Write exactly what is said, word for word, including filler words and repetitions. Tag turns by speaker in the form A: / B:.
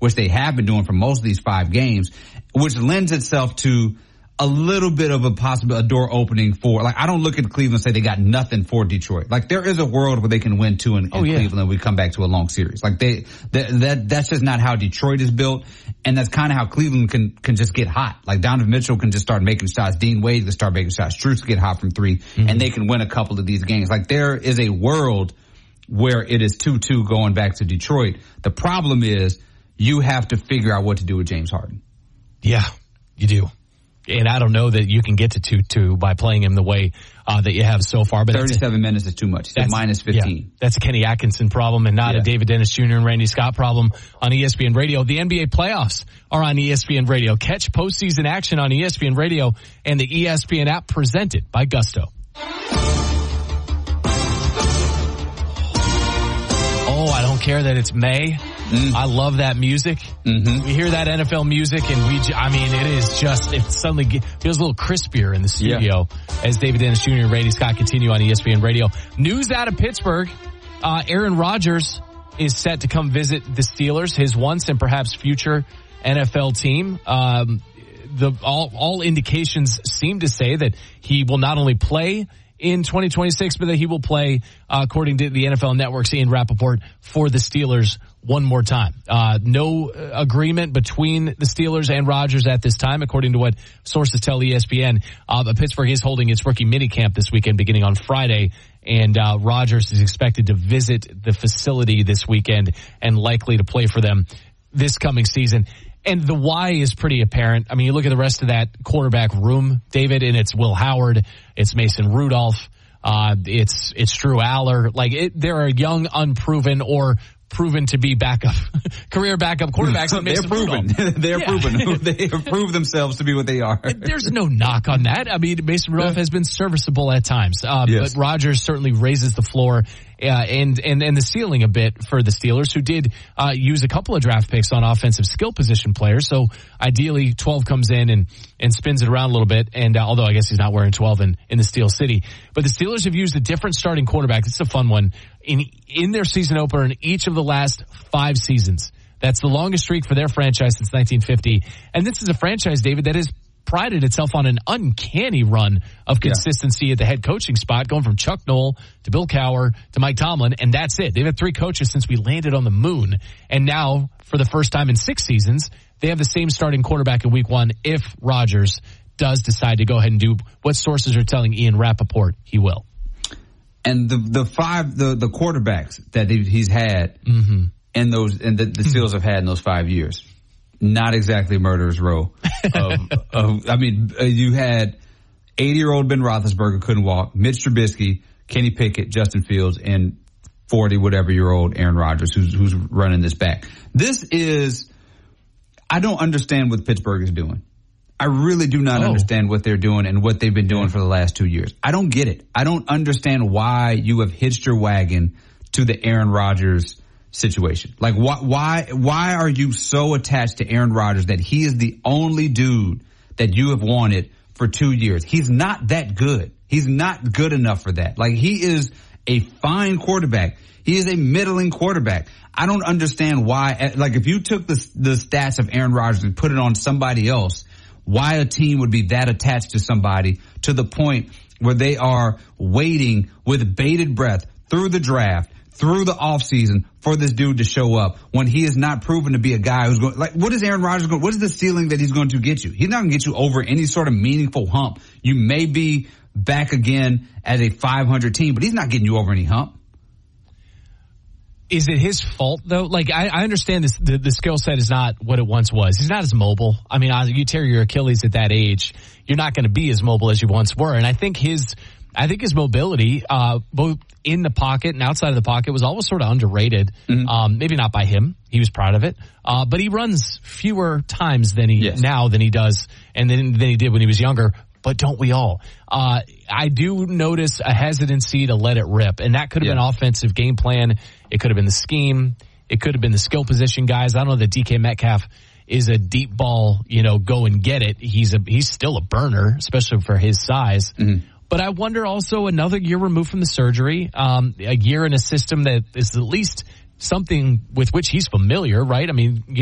A: which they have been doing for most of these five games, which lends itself to a little bit of a possible a door opening for, like, I don't look at Cleveland and say they got nothing for Detroit. Like, there is a world where they can win two in, in oh, yeah. Cleveland and we come back to a long series. Like, they, that, that that's just not how Detroit is built. And that's kind of how Cleveland can, can just get hot. Like, Donovan Mitchell can just start making shots. Dean Wade can start making shots. Strus can get hot from three, mm-hmm. and they can win a couple of these games. Like, there is a world where it is two two going back to Detroit. The problem is you have to figure out what to do with James Harden.
B: Yeah, you do. And I don't know that you can get to two two by playing him the way uh, that you have so far. But
A: thirty-seven a, minutes is too much. It's minus fifteen.
B: Yeah, that's a Kenny Atkinson problem and not yeah. a David Dennis Junior and Randy Scott problem on E S P N Radio. The N B A playoffs are on E S P N Radio. Catch postseason action on E S P N Radio and the E S P N app presented by Gusto. Oh, I don't care that it's May. Mm. I love that music. Mm-hmm. We hear that N F L music, and we, I mean, it is just, it suddenly feels a little crispier in the studio yeah. as David Dennis Junior and Randy Scott continue on E S P N Radio. News out of Pittsburgh. Uh, Aaron Rodgers is set to come visit the Steelers, his once and perhaps future N F L team. Um, the all, all indications seem to say that he will not only play in twenty twenty-six, but that he will play, uh, according to the N F L Network's Ian Rappaport, for the Steelers one more time. Uh, no agreement between the Steelers and Rodgers at this time, according to what sources tell E S P N. Uh, but Pittsburgh is holding its rookie minicamp this weekend, beginning on Friday, and uh, Rodgers is expected to visit the facility this weekend and likely to play for them this coming season. And the why is pretty apparent. I mean, you look at the rest of that quarterback room, David, and it's Will Howard, it's Mason Rudolph, uh, it's it's Drew Aller. Like, it, there are young, unproven, or proven to be backup, career backup quarterbacks.
A: They're proven. They're yeah. proven. They have proved themselves to be what they are.
B: There's no knock on that. I mean, Mason Rudolph has been serviceable at times, um, yes. but Rodgers certainly raises the floor uh, and and and the ceiling a bit for the Steelers, who did uh, use a couple of draft picks on offensive skill position players. So ideally, twelve comes in and and spins it around a little bit. And uh, although I guess he's not wearing twelve in in the Steel City, but the Steelers have used a different starting quarterback. It's a fun one. In in their season opener in each of the last five seasons. That's the longest streak for their franchise since nineteen fifty. And this is a franchise, David, that has prided itself on an uncanny run of consistency yeah. at the head coaching spot, going from Chuck Noll to Bill Cowher to Mike Tomlin, and that's it. They've had three coaches since we landed on the moon. And now, for the first time in six seasons, they have the same starting quarterback in week one if Rodgers does decide to go ahead and do what sources are telling Ian Rappaport he will.
A: And the the five the the quarterbacks that he's had mm-hmm. in those and the, the Steelers have had in those five years, not exactly murderer's row. Of, of I mean, you had eighty year old Ben Roethlisberger couldn't walk, Mitch Trubisky, Kenny Pickett, Justin Fields, and forty whatever year old Aaron Rodgers, who's who's running this back. This is, I don't understand what Pittsburgh is doing. I really do not oh. understand what they're doing and what they've been doing for the last two years. I don't get it. I don't understand why you have hitched your wagon to the Aaron Rodgers situation. Like, why, why, why are you so attached to Aaron Rodgers that he is the only dude that you have wanted for two years? He's not that good. He's not good enough for that. Like, he is a fine quarterback. He is a middling quarterback. I don't understand why, like, if you took the, the stats of Aaron Rodgers and put it on somebody else, why a team would be that attached to somebody to the point where they are waiting with bated breath through the draft, through the offseason for this dude to show up when he is not proven to be a guy who's going, like, what is Aaron Rodgers going, what is the ceiling that he's going to get you? He's not going to get you over any sort of meaningful hump. You may be back again as a five hundred team, but he's not getting you over any hump.
B: Is it his fault, though? Like, I, I understand this, the, the skill set is not what it once was. He's not as mobile. I mean, you tear your Achilles at that age, you're not going to be as mobile as you once were. And I think his, I think his mobility, uh, both in the pocket and outside of the pocket, was always sort of underrated. Mm-hmm. Um, maybe not by him. He was proud of it. Uh, but he runs fewer times than he yes. now than he does, and then than he did when he was younger. But don't we all? Uh, I do notice a hesitancy to let it rip. And that could have yeah. been offensive game plan. It could have been the scheme. It could have been the skill position guys. I don't know that D K Metcalf is a deep ball, you know, go and get it. He's a, he's still a burner, especially for his size. Mm-hmm. But I wonder also, another year removed from the surgery, um, a year in a system that is at least something with which he's familiar, right? I mean,